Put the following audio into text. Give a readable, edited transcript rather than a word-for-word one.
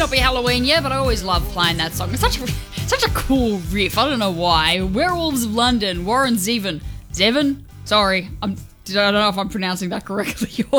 not be Halloween yet, but I always love playing that song. It's such a cool riff. I don't know why. Werewolves of London, Warren Zevon. Zevon? Sorry, I don't know if I'm pronouncing that correctly or